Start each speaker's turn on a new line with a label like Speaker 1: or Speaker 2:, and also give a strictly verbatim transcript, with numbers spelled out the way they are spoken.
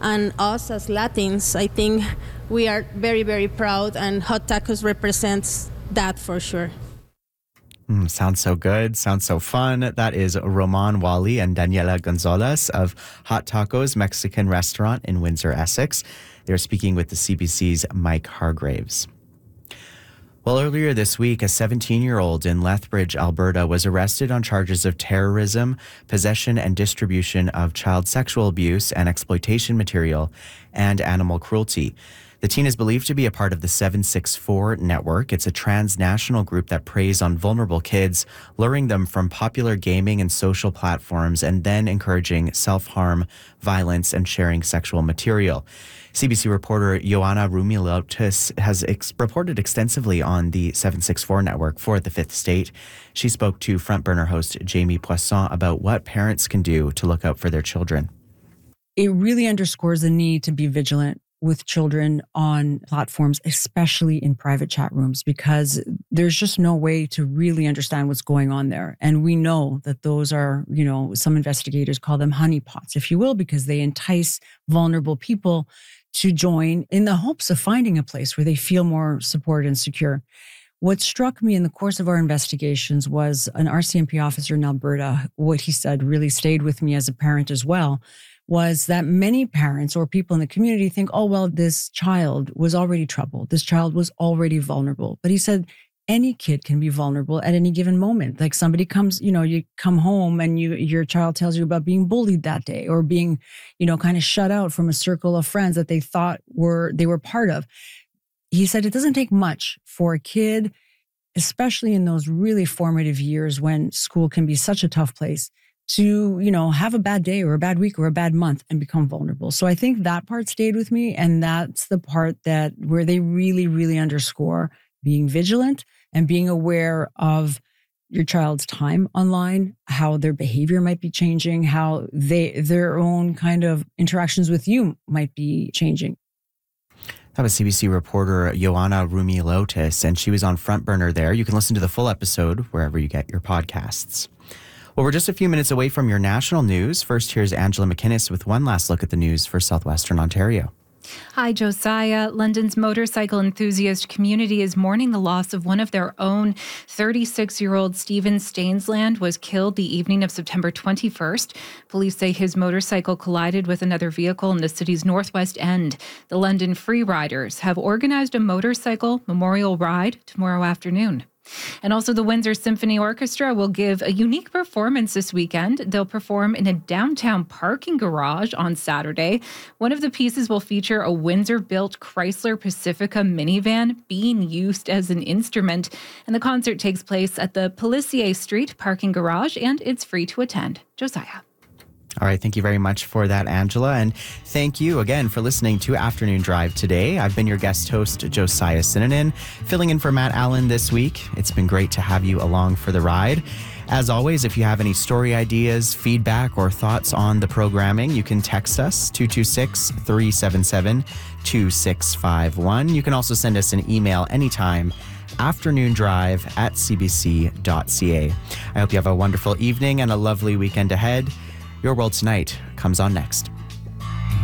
Speaker 1: And us as Latins, I think we are very, very proud, and Hot Tacos represents that for sure.
Speaker 2: Mm, sounds so good. Sounds so fun. That is Roman Wally and Daniela Gonzalez of Hot Tacos Mexican Restaurant in Windsor, Essex. They're speaking with the C B C's Mike Hargraves. Well, earlier this week, a seventeen-year-old in Lethbridge, Alberta, was arrested on charges of terrorism, possession and distribution of child sexual abuse and exploitation material, and animal cruelty. The teen is believed to be a part of the seven six four network. It's a transnational group that preys on vulnerable kids, luring them from popular gaming and social platforms, and then encouraging self-harm, violence, and sharing sexual material. C B C reporter Ioana Rumilotis has ex- reported extensively on the seven six four network for the Fifth State. She spoke to Front Burner host Jamie Poisson about what parents can do to look out for their children.
Speaker 3: It really underscores the need to be vigilant with children on platforms, especially in private chat rooms, because there's just no way to really understand what's going on there. And we know that those are, you know, some investigators call them honeypots, if you will, because they entice vulnerable people to join in the hopes of finding a place where they feel more supported and secure. What struck me in the course of our investigations was an R C M P officer in Alberta. What he said really stayed with me as a parent as well, was that many parents or people in the community think, oh, well, this child was already troubled. This child was already vulnerable. But he said, any kid can be vulnerable at any given moment. Like somebody comes, you know, you come home and you, your child tells you about being bullied that day or being, you know, kind of shut out from a circle of friends that they thought were, they were part of. He said, it doesn't take much for a kid, especially in those really formative years when school can be such a tough place, to, you know, have a bad day or a bad week or a bad month and become vulnerable. So I think that part stayed with me. And that's the part that where they really, really underscore being vigilant and being aware of your child's time online, how their behavior might be changing, how they their own kind of interactions with you might be changing.
Speaker 2: That was C B C reporter Ioana Rumilotis, and she was on Front Burner there. You can listen to the full episode wherever you get your podcasts. Well, we're just a few minutes away from your national news. First, here's Angela McInnes with one last look at the news for southwestern Ontario.
Speaker 4: Hi, Josiah. London's motorcycle enthusiast community is mourning the loss of one of their own. thirty-six-year-old Stephen Stainsland was killed the evening of September twenty-first. Police say his motorcycle collided with another vehicle in the city's northwest end. The London Free Riders have organized a motorcycle memorial ride tomorrow afternoon. And also the Windsor Symphony Orchestra will give a unique performance this weekend. They'll perform in a downtown parking garage on Saturday. One of the pieces will feature a Windsor-built Chrysler Pacifica minivan being used as an instrument. And the concert takes place at the Pelissier Street parking garage, and it's free to attend. Josiah.
Speaker 2: All right, thank you very much for that, Angela. And thank you again for listening to Afternoon Drive today. I've been your guest host, Josiah Sinanen, filling in for Matt Allen this week. It's been great to have you along for the ride. As always, if you have any story ideas, feedback, or thoughts on the programming, you can text us two two six, three seven seven, two six five one. You can also send us an email anytime, afternoondrive at c b c dot c a. I hope you have a wonderful evening and a lovely weekend ahead. Your World Tonight comes on next.